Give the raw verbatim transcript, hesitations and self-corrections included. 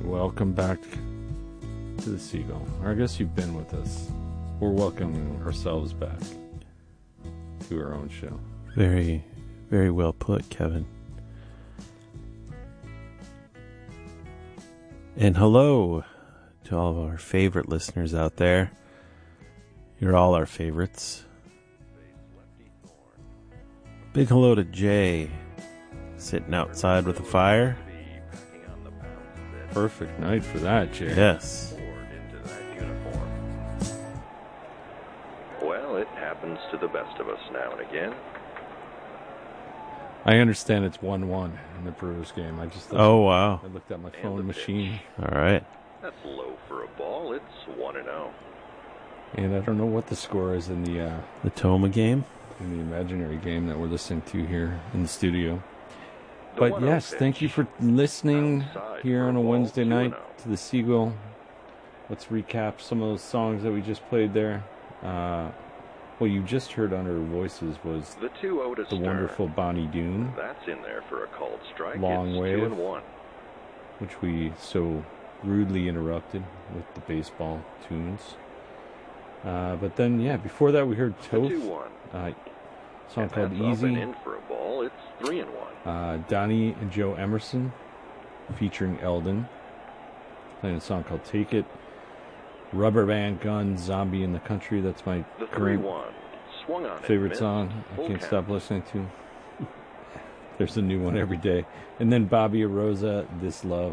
welcome back to the Seagull. Or I guess you've been with us. We're welcoming ourselves back to our own show. Very, very well put, Kevin. And hello to all of our favorite listeners out there. You're all our favorites. Big hello to Jay, sitting outside with a fire. Perfect night for that, Jay. Yes. Well, it happens to the best of us now and again. I understand it's one one in the Brewers game. I just looked, oh, wow. I looked at my phone machine. All right. That's low for a ball. It's one and oh. And I don't know what the score is in the uh, the Toma game, in the imaginary game that we're listening to here in the studio. But yes, thank you for listening here on a Wednesday night to the Seagull. Let's recap some of those songs that we just played there. Uh, what you just heard under voices was the, two the wonderful Bonnie Doon. That's in there for a called strike. Long it's Wave, two and one. which we so rudely interrupted with the baseball tunes. Uh, but then, yeah, before that we heard Toth, uh, a song and called that's Easy. In for a ball. It's three and one. Uh, Donnie and Joe Emerson featuring Eldon playing a song called Take It. Rubber Band Gun, Zombie in the Country. That's my the current Swung on favorite it, song. I Full can't count. stop listening to. There's a new one every day. And then Bobby Rosa, This Love.